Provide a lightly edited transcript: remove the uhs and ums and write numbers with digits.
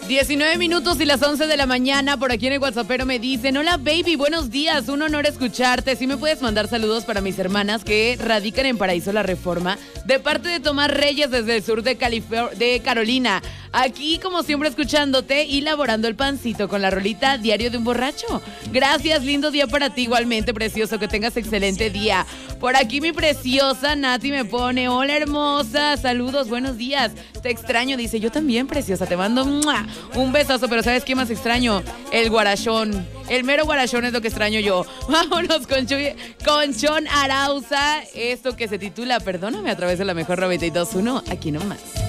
19 minutos y las 11 de la mañana. Por aquí en el WhatsAppero me dicen: hola baby, buenos días, un honor escucharte. ¿Sí me puedes mandar saludos para mis hermanas que radican en Paraíso La Reforma? De parte de Tomás Reyes desde el sur de Carolina. Aquí como siempre escuchándote y laborando el pancito con la rolita Diario de un Borracho. Gracias, lindo día para ti igualmente, precioso, que tengas excelente día. Por aquí mi preciosa Nati me pone: hola hermosa, saludos, buenos días. Te extraño, dice. Yo también, preciosa, te mando un besazo, pero ¿sabes qué más extraño? El guarachón. El mero guarachón es lo que extraño yo. Vámonos con Chon Arauza, esto que se titula Perdóname, a través de la mejor 92.1, aquí nomás.